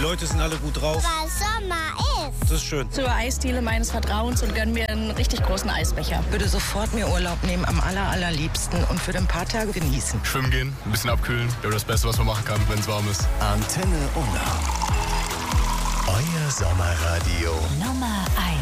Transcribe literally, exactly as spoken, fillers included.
Leute sind alle gut drauf. Weil Sommer ist. Das ist schön. Zur Eisdiele meines Vertrauens und gönn mir einen richtig großen Eisbecher. Würde sofort mir Urlaub nehmen, am aller, allerliebsten und für ein paar Tage genießen. Schwimmen gehen, ein bisschen abkühlen. Ja, das Beste, was man machen kann, wenn es warm ist. Antenne Unna. Euer Sommerradio. Nummer eins.